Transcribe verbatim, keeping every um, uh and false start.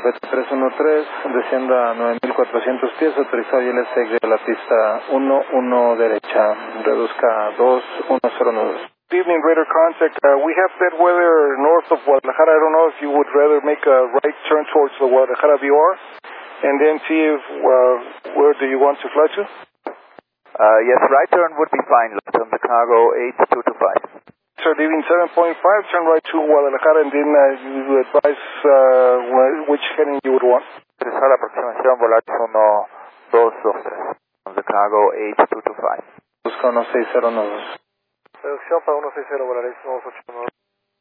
Beta tres uno tres, descienda a nueve mil cuatrocientos pies, autorizado y L S X de la pista uno uno derecha, reduzca a dos uno cero nudos. Good evening, radar contact. Uh, we have bad weather north of Guadalajara. I don't know if you would rather make a right turn towards the Guadalajara V O R and then see if, uh, where do you want to fly to? Uh, yes, right turn would be fine, from the cargo eight two two five. Sir, leaving seven point five, turn right to Guadalajara and then uh, you advise uh, which heading you would want. Utilizar la aproximación Volaris uno dos dos tres, from the cargo eight two two five. Busca uno seis cero nudos. Reducción para uno seis cero, Volaris uno dos ocho nueve.